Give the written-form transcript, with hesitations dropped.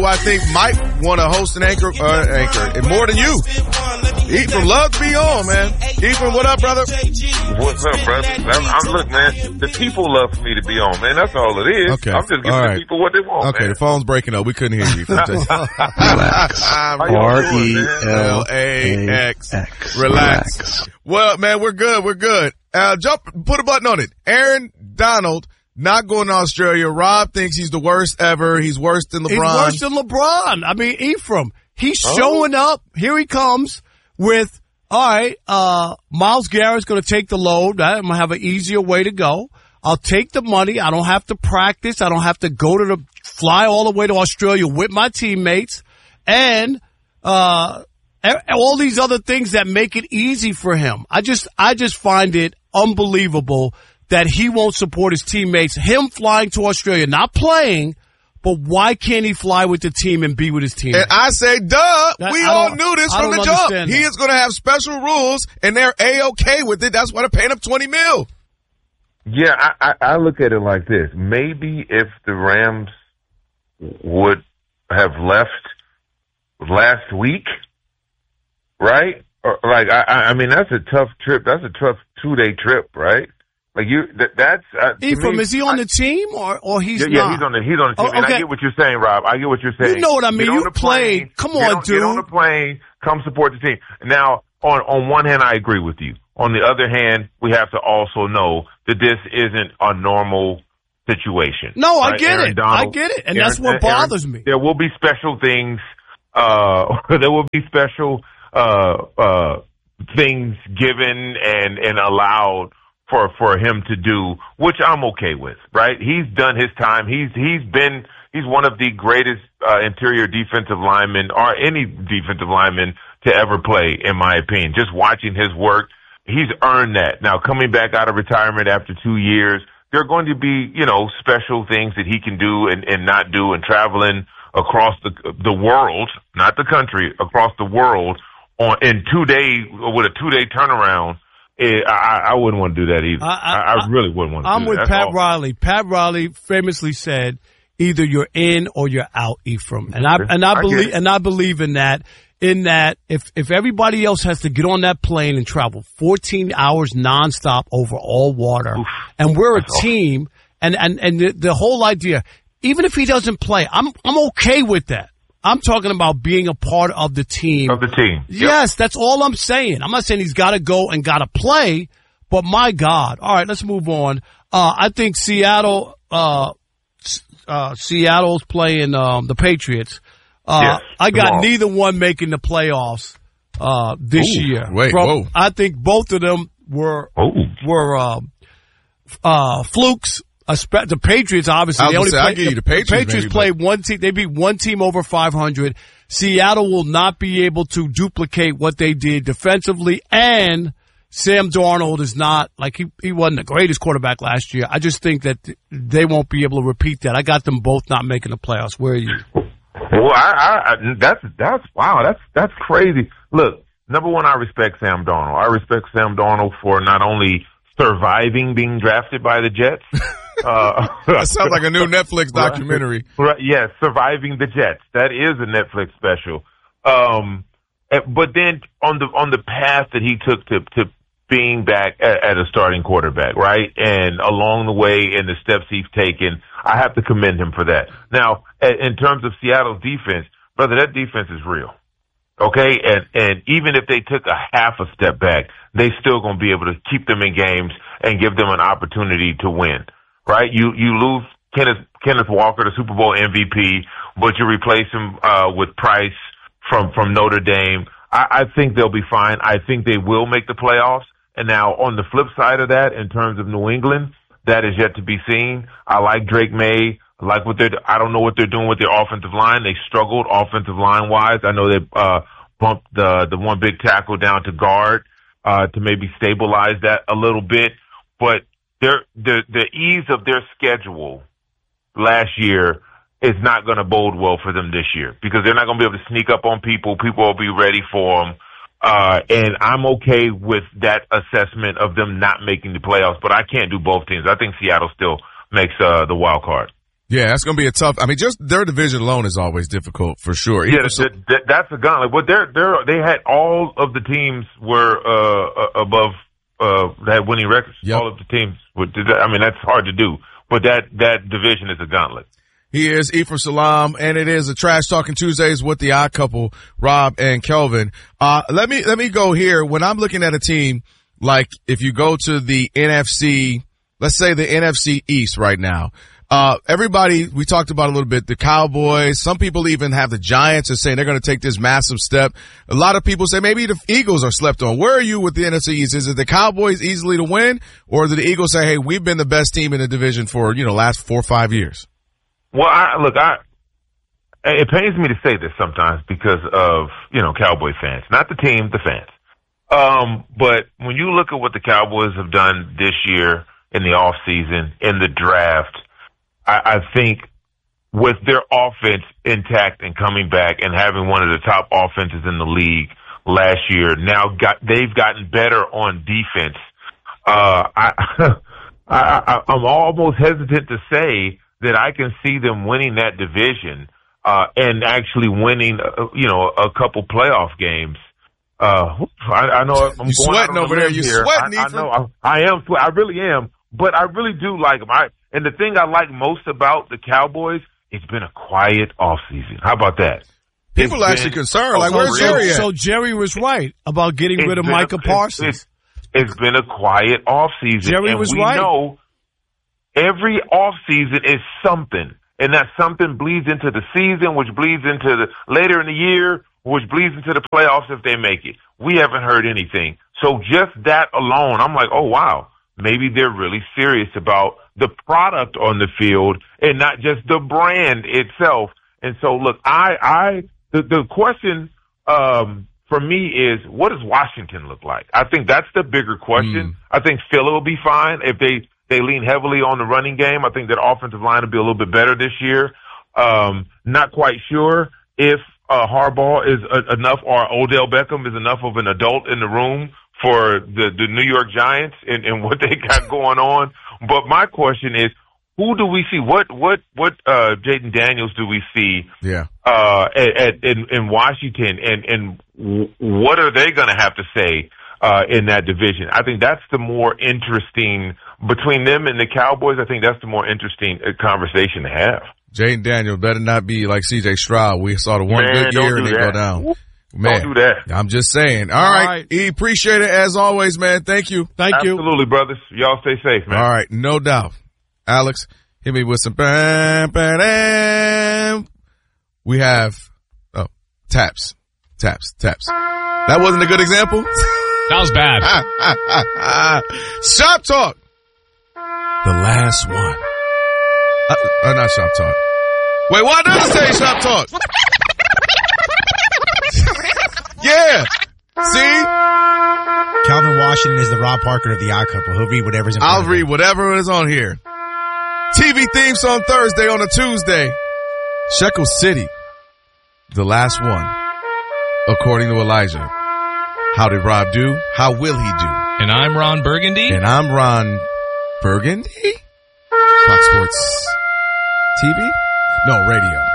I think Mike want to host an anchor, and more than you. Ephraim, love to be on, man. Ephraim, what up, brother? What's up, brother? Look, man, the people love for me to be on, man. That's all it is. Okay. I'm just giving the people what they want, okay, man. The phone's breaking up. We couldn't hear you. Relax. R-E-L-A-X. Relax. Well, man, we're good. Put a button on it. Aaron Donald not going to Australia. Rob thinks he's the worst ever. He's worse than LeBron. He's worse than LeBron. I mean, Ephraim, he's showing up. Here he comes with, all right, Myles Garrett's going to take the load. I'm going to have an easier way to go. I'll take the money. I don't have to practice. I don't have to fly all the way to Australia with my teammates. And all these other things that make it easy for him. I just find it unbelievable that he won't support his teammates. Him flying to Australia, not playing, but why can't he fly with the team and be with his team? And I say, duh. We all knew this from the jump. He is going to have special rules, and they're A-okay with it. That's why they're paying him $20 million. Yeah, I look at it like this. Maybe if the Rams would have left last week, right? Or, like, I mean, that's a tough trip. That's a tough 2-day trip, right? Like that's Ephraim, is he on the team or he's not? Yeah, he's on the team. Okay. And I get what you're saying, Rob. I get what you're saying. You know what I mean? You played. Come on, dude. Get on the plane. Come support the team. Now, on one hand, I agree with you. On the other hand, we have to also know that this isn't a normal situation. No, right? I get it. I get it, and that's what bothers me. There will be special things. There will be special things given and allowed for him to do, which I'm okay with, right? He's done his time. He's one of the greatest interior defensive linemen or any defensive lineman to ever play, in my opinion. Just watching his work, he's earned that. Now, coming back out of retirement after 2 years, there are going to be, special things that he can do and not do, and traveling across the world, not the country, across the world in 2 days with a 2-day turnaround. I wouldn't want to do that either. I really wouldn't want to do that. I'm with Pat Riley. Pat Riley famously said, either you're in or you're out, Ephraim. And I believe in that. In that, if everybody else has to get on that plane and travel 14 hours nonstop over all water, and we're a team, and the whole idea, even if he doesn't play, I'm okay with that. I'm talking about being a part of the team. Of the team. Yep. Yes, that's all I'm saying. I'm not saying he's got to go and got to play, but my God. All right, let's move on. I think Seattle's playing the Patriots. Yes, I got neither one making the playoffs this year. Whoa. I think both of them were flukes. The Patriots, obviously, the Patriots played one team. They beat one team over 500. Seattle will not be able to duplicate what they did defensively, and Sam Darnold is not like he wasn't the greatest quarterback last year. I just think that they won't be able to repeat that. I got them both not making the playoffs. Where are you? Well, that's crazy. Look, number one, I respect Sam Darnold. I respect Sam Darnold for not only surviving being drafted by the Jets. That sounds like a new Netflix documentary. Right, yes, Surviving the Jets. That is a Netflix special. But then on the path that he took to being back at a starting quarterback, right? And along the way and the steps he's taken, I have to commend him for that. Now, in terms of Seattle's defense, brother, that defense is real. Okay? And even if they took a half a step back, they still going to be able to keep them in games and give them an opportunity to win. Right? You lose Kenneth Walker, the Super Bowl MVP, but you replace him with Price from Notre Dame. I think they'll be fine. I think they will make the playoffs. And now on the flip side of that, in terms of New England, that is yet to be seen. I like Drake May. I don't know what they're doing with their offensive line. They struggled offensive line wise. I know they bumped the one big tackle down to guard to maybe stabilize that a little bit, but the ease of their schedule last year is not going to bode well for them this year because they're not going to be able to sneak up on people. People will be ready for them. And I'm okay with that assessment of them not making the playoffs, but I can't do both teams. I think Seattle still makes the wild card. Yeah, that's going to be a tough. I mean, just their division alone is always difficult for sure. Yeah, that's a gauntlet. But they had all of the teams were above that had winning records. Yep. All of the teams. I mean, that's hard to do. But that division is a gauntlet. He is Ephraim Salaam, and it is a Trash Talking Tuesdays with the odd couple, Rob and Kelvin. Let me go here. When I'm looking at a team, like if you go to the NFC, let's say the NFC East right now, everybody, we talked about a little bit, the Cowboys, some people even have the Giants and saying they're going to take this massive step. A lot of people say maybe the Eagles are slept on. Where are you with the NFC East? Is it the Cowboys easily to win, or do the Eagles say, hey, we've been the best team in the division for, last 4 or 5 years? Well, it pains me to say this sometimes because of, Cowboy fans, not the team, the fans. But when you look at what the Cowboys have done this year in the off season, in the draft, I think with their offense intact and coming back and having one of the top offenses in the league last year, they've gotten better on defense. I'm almost hesitant to say that I can see them winning that division and actually winning, a couple playoff games. I know I'm sweating over there. You're sweating. I know I am. I really am. But I really do like them. And the thing I like most about the Cowboys, it's been a quiet offseason. How about that? People are actually concerned. Like, where's Jerry at? So Jerry was right about getting rid of Micah Parsons. It's been a quiet offseason. Jerry was right. We know every offseason is something. And that something bleeds into the season, which bleeds into later in the year, which bleeds into the playoffs if they make it. We haven't heard anything. So just that alone, I'm like, oh, wow. Maybe they're really serious about the product on the field and not just the brand itself. And so, look, the question for me is, what does Washington look like? I think that's the bigger question. I think Philly will be fine if they lean heavily on the running game. I think that offensive line will be a little bit better this year. Not quite sure if Harbaugh is enough or Odell Beckham is enough of an adult in the room for the New York Giants and what they got going on. But my question is, who do we see? What Jaden Daniels do we see? Yeah. In Washington, and what are they going to have to say in that division? I think that's the more interesting between them and the Cowboys. I think that's the more interesting conversation to have. Jaden Daniels better not be like C.J. Stroud. We saw the one good year and they go down. Man, don't do that. I'm just saying. All right. E, appreciate it as always, man. Thank you. Absolutely, brothers. Y'all stay safe, man. All right. No doubt. Alex, hit me with some bam, bam, bam. We have, taps. That wasn't a good example? That was bad. Shop Talk. The last one. Not Shop Talk. Wait, why did I say Shop Talk? Yeah. See? Calvin Washington is the Rob Parker of the Odd Couple. He'll read whatever's in front of him. I'll read whatever is on here. TV theme song Thursday on a Tuesday. Shekel City. The last one. According to Elijah. How did Rob do? How will he do? And I'm Ron Burgundy. And I'm Ron Burgundy? Fox Sports TV? No, radio.